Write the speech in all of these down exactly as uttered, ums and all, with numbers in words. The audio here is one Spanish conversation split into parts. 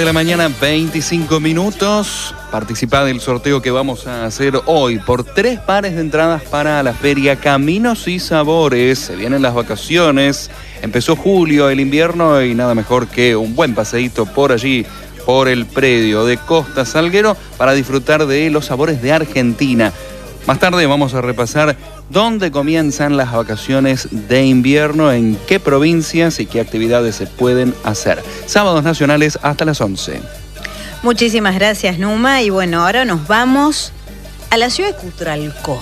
la mañana, veinticinco minutos. Participa del sorteo que vamos a hacer hoy por tres pares de entradas para la feria Caminos y Sabores. Se vienen las vacaciones, empezó julio, el invierno, y nada mejor que un buen paseíto por allí, por el predio de Costa Salguero, para disfrutar de los sabores de Argentina. Más tarde vamos a repasar dónde comienzan las vacaciones de invierno, en qué provincias y qué actividades se pueden hacer. Sábados nacionales hasta las once. Muchísimas gracias, Numa. Y bueno, ahora nos vamos a la ciudad de Cutralcó,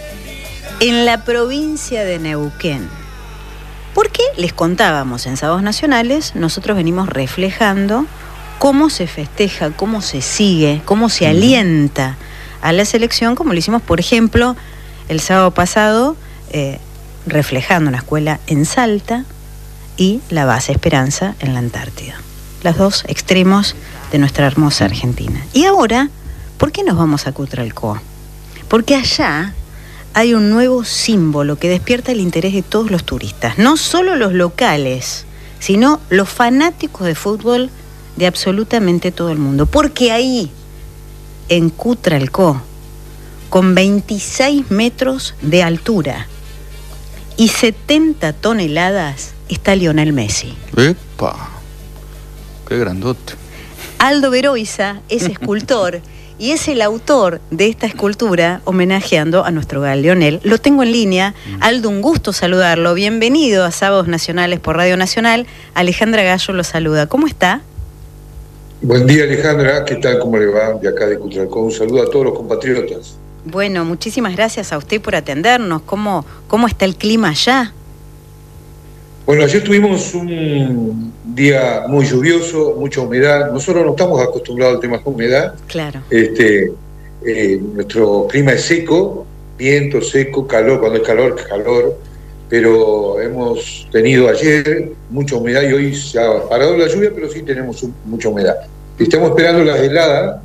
en la provincia de Neuquén. Porque les contábamos en Sábados Nacionales, nosotros venimos reflejando cómo se festeja, cómo se sigue, cómo se alienta a la selección, como lo hicimos, por ejemplo, el sábado pasado, eh, reflejando una escuela en Salta y la base Esperanza en la Antártida. Los dos extremos de nuestra hermosa Argentina. Y ahora, ¿por qué nos vamos a Cutralcó? Porque allá hay un nuevo símbolo que despierta el interés de todos los turistas, no solo los locales, sino los fanáticos de fútbol de absolutamente todo el mundo. Porque ahí, en Cutralcó, con veintiséis metros de altura y setenta toneladas, está Lionel Messi. ¡Epa! ¡Qué grandote! Aldo Veroiza es escultor y es el autor de esta escultura homenajeando a nuestro gal Lionel. Lo tengo en línea. Aldo, un gusto saludarlo. Bienvenido a Sábados Nacionales por Radio Nacional. Alejandra Gallo lo saluda. ¿Cómo está? Buen día, Alejandra. ¿Qué tal? ¿Cómo le va? De acá de Cutralcó. Un saludo a todos los compatriotas. Bueno, muchísimas gracias a usted por atendernos. ¿Cómo, cómo está el clima allá? Bueno, ayer tuvimos un día muy lluvioso, mucha humedad. Nosotros no estamos acostumbrados al tema de humedad. Claro. Este, eh, nuestro clima es seco, viento seco, calor, cuando es calor, calor. Pero hemos tenido ayer mucha humedad y hoy se ha parado la lluvia, pero sí tenemos mucha humedad. Estamos esperando las heladas,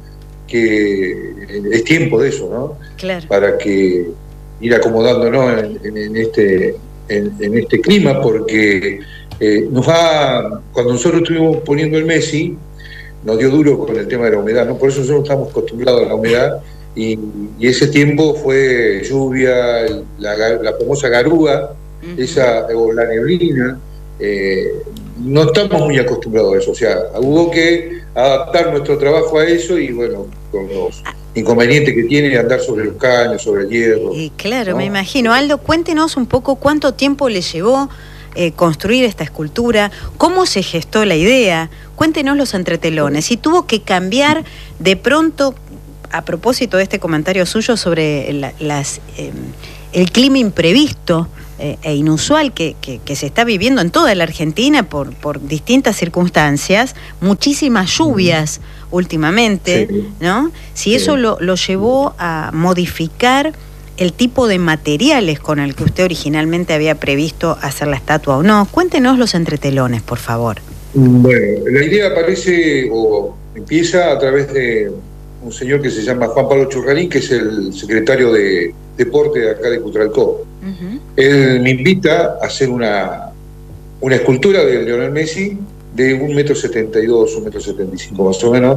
que es tiempo de eso, ¿no? Claro. Para que ir acomodándonos en, en, en, este, en, en este clima, porque eh, nos va, cuando nosotros estuvimos poniendo el Messi, nos dio duro con el tema de la humedad, ¿no? Por eso nosotros estamos acostumbrados a la humedad, y, y ese tiempo fue lluvia, la, la famosa garúa, uh-huh. esa, o la neblina. Eh, no estamos muy acostumbrados a eso, o sea, hubo que adaptar nuestro trabajo a eso, y bueno, con los inconvenientes que tiene andar sobre los caños, sobre el hierro. Y claro, ¿no? Me imagino. Sí. Aldo, cuéntenos un poco cuánto tiempo le llevó eh, construir esta escultura, cómo se gestó la idea, cuéntenos los entretelones, si tuvo que cambiar de pronto, a propósito de este comentario suyo sobre la, las, eh, el clima imprevisto eh, e inusual que, que, que se está viviendo en toda la Argentina por, por distintas circunstancias, muchísimas lluvias mm. últimamente, sí. ¿no? Si sí. eso lo, lo llevó a modificar el tipo de materiales con el que usted originalmente había previsto hacer la estatua o no. Cuéntenos los entretelones, por favor. Bueno, la idea aparece o empieza a través de un señor que se llama Juan Pablo Churrarín, que es el secretario de Deporte de acá de Cutralcó. Uh-huh. Él me invita a hacer una, una escultura de Lionel Messi de un metro setenta y dos, un metro setenta y cinco más o menos.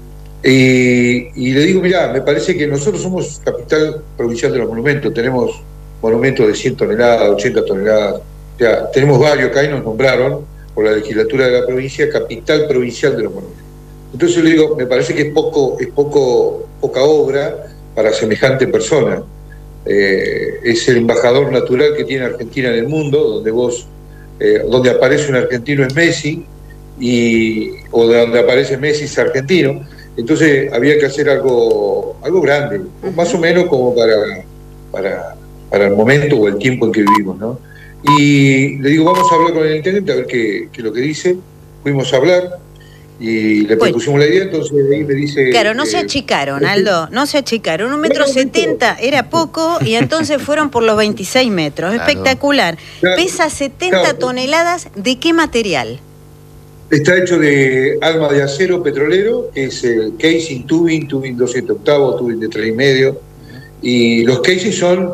Y, y le digo, mirá, me parece que nosotros somos capital provincial de los monumentos, tenemos monumentos de cien toneladas, ochenta toneladas, o sea, tenemos varios que ahí nos nombraron por la legislatura de la provincia, capital provincial de los monumentos. Entonces le digo, me parece que es poco, es poco, poca obra para semejante persona. Eh, es el embajador natural que tiene Argentina en el mundo, donde vos, eh, donde aparece un argentino es Messi, y, o donde aparece Messi es argentino. Entonces había que hacer algo, algo grande, uh-huh. más o menos como para, para, para el momento o el tiempo en que vivimos, ¿no? Y le digo, vamos a hablar con el intendente a ver qué, qué es lo que dice. Fuimos a hablar y le propusimos bueno. la idea, entonces ahí me dice... Claro, no eh, se achicaron, Aldo, no se achicaron. Un metro setenta era poco y entonces fueron por los veintiséis metros. Claro. Espectacular. Claro. Pesa setenta claro. toneladas. ¿De qué material? Está hecho de alma de acero petrolero, que es el casing, tubing, tubing doscientos octavos, tubing de tres y medio. Y los casing son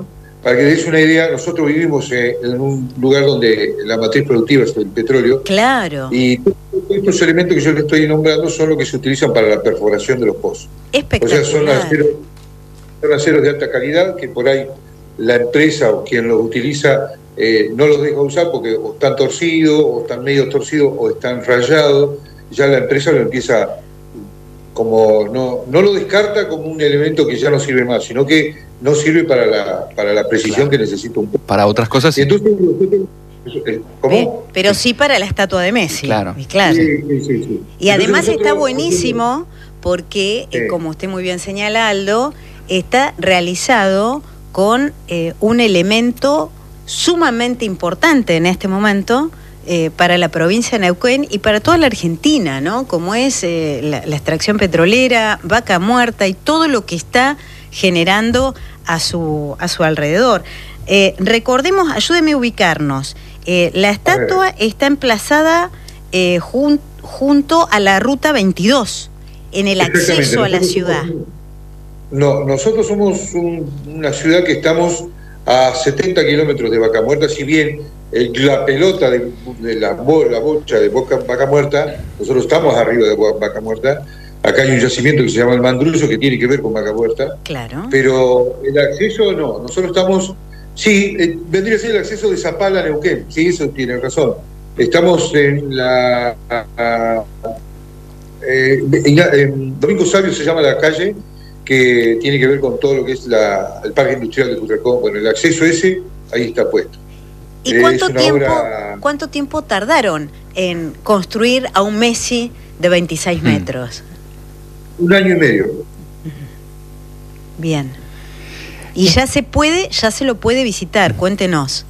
para que des una idea, nosotros vivimos eh, en un lugar donde la matriz productiva es el petróleo. Claro. Y todos estos elementos que yo le estoy nombrando son los que se utilizan para la perforación de los pozos. Espectacular. O sea, son aceros, son aceros de alta calidad que por ahí la empresa o quien los utiliza eh, no los deja usar porque o están torcidos, o están medio torcidos, o están rayados. Ya la empresa lo empieza como, no, no lo descarta como un elemento que ya no sirve más, sino que no sirve para la, para la precisión claro. que necesita un poco. Para otras cosas sí. Entonces, ¿cómo? Pero sí para la estatua de Messi. Claro. claro. Sí, sí, sí, sí. Y además Entonces, está buenísimo porque, sí. eh, como usted muy bien señala, Aldo, está realizado con eh, un elemento sumamente importante en este momento eh, para la provincia de Neuquén y para toda la Argentina, ¿no? Como es eh, la, la extracción petrolera, Vaca Muerta y todo lo que está generando a su, a su alrededor. Eh, recordemos, ayúdeme a ubicarnos, eh, la estatua está emplazada eh, jun, junto a la ruta veintidós, en el acceso a la ciudad. No, nosotros somos un, una ciudad que estamos a setenta kilómetros de Vaca Muerta, si bien el, la pelota de, de la, la bocha de Boca, Vaca Muerta, nosotros estamos arriba de Vaca Muerta. Acá hay un yacimiento que se llama el Mandrullo, que tiene que ver con Vaca Muerta. Claro. Pero el acceso no, nosotros estamos, sí, eh, vendría a ser el acceso de Zapala a Neuquén, sí, eso tiene razón. Estamos en la... A, a, eh, en, en Domingo Sabio se llama la calle, que tiene que ver con todo lo que es la, el parque industrial de Cutralcó. Bueno, el acceso ese, ahí está puesto. ¿Y cuánto tiempo, obra... cuánto tiempo tardaron en construir a un Messi de veintiséis hmm. metros? Un año y medio. Bien. Y ya se puede, ya se lo puede visitar, cuéntenos.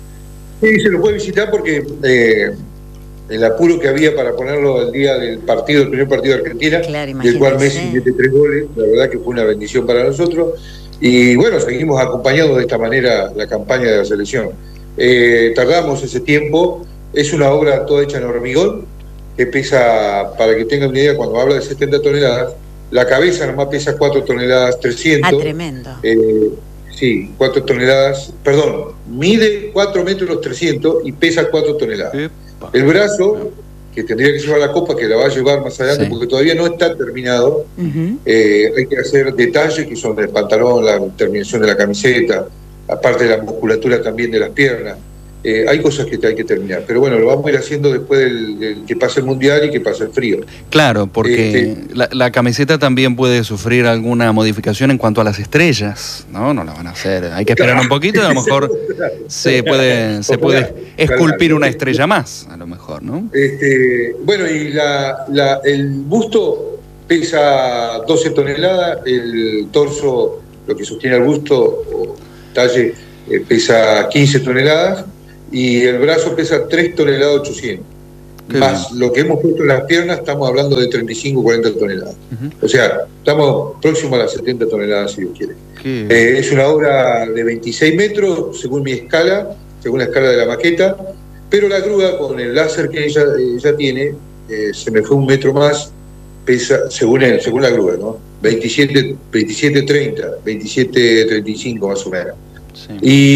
Sí, se lo puede visitar porque eh, el apuro que había para ponerlo el día del partido, el primer partido de Argentina, claro, del cual Messi mete tres goles, la verdad que fue una bendición para nosotros. Y bueno, seguimos acompañando de esta manera la campaña de la selección. Eh, tardamos ese tiempo, es una obra toda hecha en hormigón, que pesa, para que tengan una idea, cuando habla de setenta toneladas, la cabeza nomás pesa cuatro toneladas trescientos. Ah, tremendo. Eh, sí, cuatro toneladas, perdón, mide cuatro metros trescientos y pesa cuatro toneladas. Epa. El brazo, que tendría que llevar la copa, que la va a llevar más adelante, sí. porque todavía no está terminado, uh-huh. eh, hay que hacer detalles que son del pantalón, la terminación de la camiseta, aparte de la musculatura también de las piernas. Eh, hay cosas que hay que terminar, pero bueno, lo vamos a ir haciendo después del, del que pase el Mundial y que pase el frío. Claro, porque este, la, la camiseta también puede sufrir alguna modificación en cuanto a las estrellas, ¿no? No la van a hacer, hay que esperar un poquito y a lo mejor se puede, se puede esculpir una estrella más, a lo mejor, ¿no? Este, bueno, y la, la, el busto pesa doce toneladas, el torso, lo que sostiene el busto, o talle, eh, pesa quince toneladas, y el brazo pesa tres toneladas ochocientos. Qué más bien. Lo que hemos puesto en las piernas, estamos hablando de treinta y cinco, cuarenta toneladas. Uh-huh. O sea, estamos próximos a las setenta toneladas, si Dios quiere. Eh, es una obra de veintiséis metros, según mi escala, según la escala de la maqueta, pero la grúa, con el láser que ella, ella tiene, eh, se me fue un metro más, pesa, según, el, según la grúa, ¿no? veintisiete, veintisiete treinta, veintisiete treinta y cinco más o menos. Sí.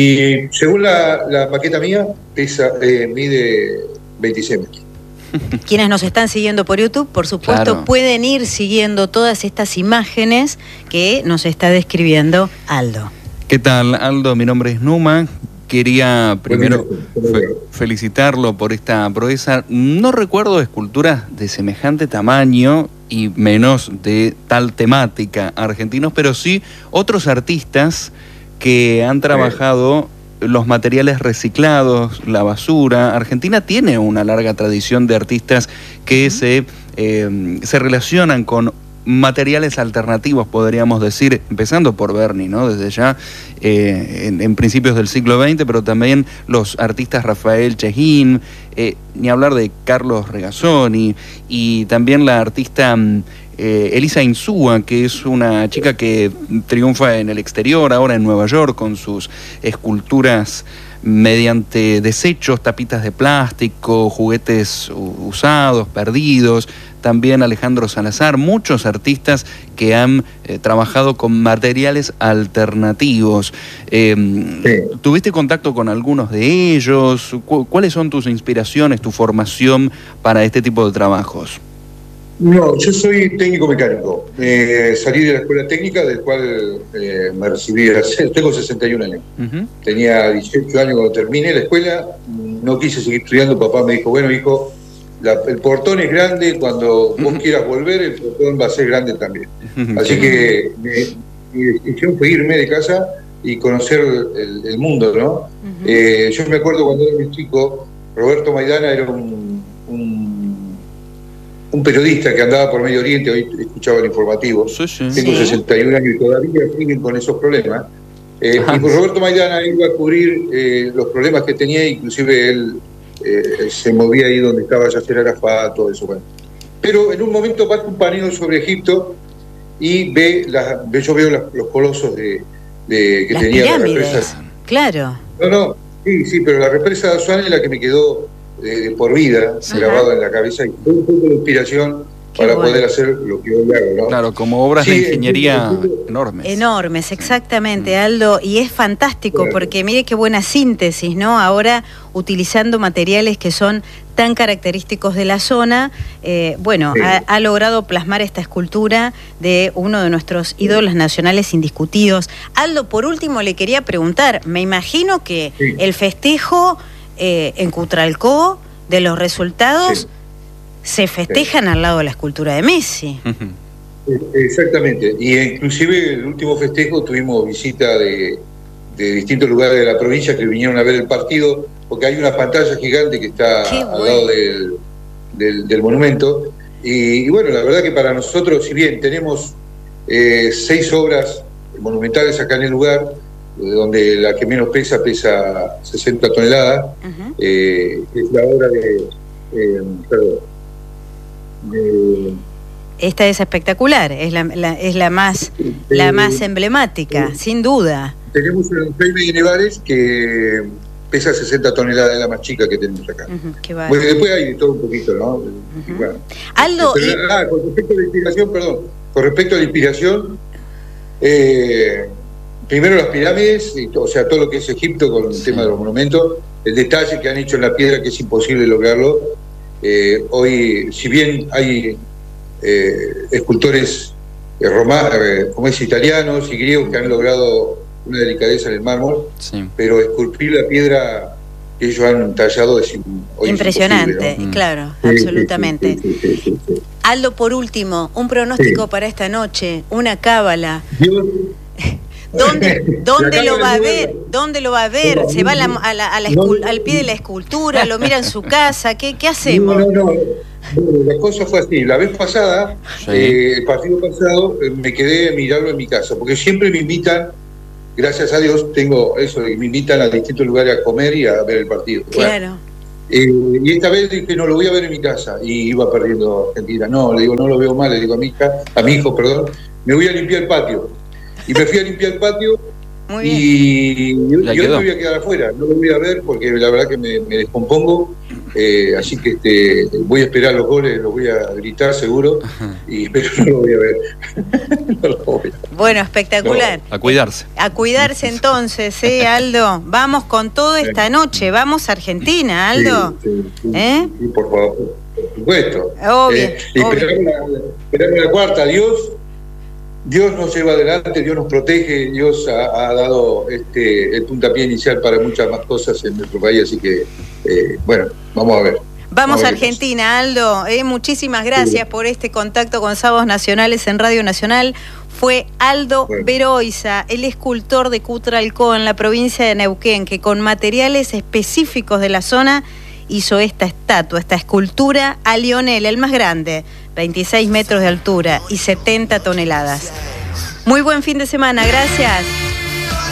Y según la, la maqueta mía, pesa, eh, mide veintiséis metros. Quienes nos están siguiendo por YouTube, por supuesto, claro. pueden ir siguiendo todas estas imágenes que nos está describiendo Aldo. ¿Qué tal, Aldo? Mi nombre es Numa. Quería primero fe felicitarlo por esta proeza. No recuerdo esculturas de semejante tamaño y menos de tal temática argentinos, pero sí otros artistas que han trabajado los materiales reciclados, la basura. Argentina tiene una larga tradición de artistas que se, eh, se relacionan con materiales alternativos, podríamos decir, empezando por Berni, ¿no? Desde ya, eh, en, en principios del siglo veinte, pero también los artistas Rafael Chejín, eh, ni hablar de Carlos Regazzoni, y también la artista eh, Elisa Insúa, que es una chica que triunfa en el exterior, ahora en Nueva York, con sus esculturas mediante desechos, tapitas de plástico, juguetes usados, perdidos. también Alejandro Salazar, muchos artistas que han eh, trabajado con materiales alternativos. Eh, sí. ¿Tuviste contacto con algunos de ellos? ¿Cu- ¿Cuáles son tus inspiraciones, tu formación para este tipo de trabajos? No, yo soy técnico mecánico. Eh, salí de la escuela técnica, del cual eh, me recibí, tengo sesenta y un años. Uh-huh. Tenía dieciocho años cuando terminé la escuela, no quise seguir estudiando. Papá me dijo, bueno, hijo, la, el portón es grande, cuando uh-huh. vos quieras volver, el portón va a ser grande también. Uh-huh. Así que mi decisión fue irme de casa y conocer el, el mundo, ¿no? Uh-huh. Eh, yo me acuerdo cuando era muy chico, Roberto Maidana era un... un un periodista que andaba por Medio Oriente, hoy escuchaba el informativo, sí, sí. Tengo sí. sesenta y un años y todavía siguen con esos problemas. Eh, y pues Roberto Maidana iba a cubrir eh, los problemas que tenía, inclusive él eh, se movía ahí donde estaba Yasser Arafat, todo eso. Bueno. Pero en un momento parte un paneo sobre Egipto y ve, la, ve yo veo la, los colosos de, de que las tenía pirámides, la represa. Claro. No, no, sí, sí, pero la represa de Asuán es la que me quedó De, de por vida, ajá, grabado en la cabeza, y fue un poco de inspiración. Qué para bueno. Poder hacer lo que hoy hago, ¿no? Claro, como obras sí, de ingeniería el, el, el, enormes. Enormes, exactamente, Aldo, y es fantástico, claro, porque mire qué buena síntesis, ¿no? Ahora, utilizando materiales que son tan característicos de la zona, eh, bueno, sí. ha, ha logrado plasmar esta escultura de uno de nuestros ídolos nacionales indiscutidos. Aldo, por último, le quería preguntar, me imagino que sí. el festejo eh, en Cutralcó de los resultados... Sí. se festejan sí. al lado de la escultura de Messi. Exactamente, y inclusive el último festejo tuvimos visita de, de distintos lugares de la provincia que vinieron a ver el partido, porque hay una pantalla gigante que está Qué al bueno. lado del, del, del monumento, y, y bueno, la verdad que para nosotros, si bien tenemos eh, seis obras monumentales acá en el lugar, donde la que menos pesa, pesa sesenta toneladas, uh-huh. eh, es la obra de... Eh, perdón, De... Esta es espectacular, es la, la, es la más de, la más emblemática, de, sin duda. Tenemos un Jaime de Nevares que pesa sesenta toneladas, es la más chica que tenemos acá. Uh-huh, qué bueno, después hay de todo un poquito, ¿no? Uh-huh. Bueno, Aldo, pero, y... ah, con respecto a la inspiración, perdón, con respecto a la inspiración, eh, primero las pirámides, o sea, todo lo que es Egipto con el sí. tema de los monumentos, el detalle que han hecho en la piedra que es imposible lograrlo. Eh, hoy, si bien hay eh, escultores eh, romanos, eh, como es italianos y griegos que han logrado una delicadeza en el mármol, sí. pero esculpir la piedra que ellos han tallado es hoy impresionante, es ¿no? claro, sí, absolutamente. Sí, sí, sí, sí, sí. Aldo, por último, un pronóstico sí. para esta noche, una cábala. Dios. ¿Dónde, dónde lo va a ver? ¿Dónde lo va a ver? ¿Se va a la, a la, a la escul- no, al pie de la escultura? ¿Lo mira en su casa? ¿Qué, qué hacemos? No, no, no. La cosa fue así. La vez pasada, sí. eh, el partido pasado, eh, me quedé a mirarlo en mi casa, porque siempre me invitan, gracias a Dios, tengo eso, me invitan a distintos lugares a comer y a ver el partido. Claro. Bueno, eh, y esta vez dije, no, lo voy a ver en mi casa, y iba perdiendo Argentina. No, le digo, no lo veo mal, le digo a mi hija, a mi hijo, perdón, me voy a limpiar el patio. Y me fui a limpiar el patio y yo, yo me voy a quedar afuera, no lo voy a ver porque la verdad que me, me descompongo, eh, así que este, voy a esperar los goles, los voy a gritar seguro, y, pero no lo voy a ver. No lo voy a... Bueno, espectacular. No, a cuidarse. A cuidarse entonces, ¿eh, Aldo? Vamos con todo esta noche, vamos a Argentina, Aldo. Sí, sí, sí, ¿Eh? sí, por favor, por supuesto. Obvio, eh, y esperamos la, esperamos la cuarta, Dios. Dios nos lleva adelante, Dios nos protege, Dios ha, ha dado este, el puntapié inicial para muchas más cosas en nuestro país, así que, eh, bueno, vamos a ver. Vamos a Argentina, Aldo. Eh, muchísimas gracias sí. por este contacto con Sábados Nacionales en Radio Nacional. Fue Aldo bueno. Beroiza, el escultor de Cutralcó en la provincia de Neuquén, que con materiales específicos de la zona hizo esta estatua, esta escultura a Lionel, el más grande, veintiséis metros de altura y setenta toneladas. Muy buen fin de semana, gracias.